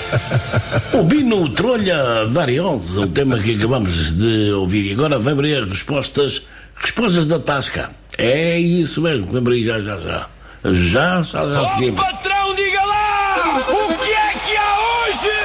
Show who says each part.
Speaker 1: O Bino Trolha Dariosa, o tema que acabamos de ouvir. E agora vem abrir as respostas da Tasca. É isso mesmo, vem abrir já. Já seguimos.
Speaker 2: Patrão, diga lá! O que é que há hoje?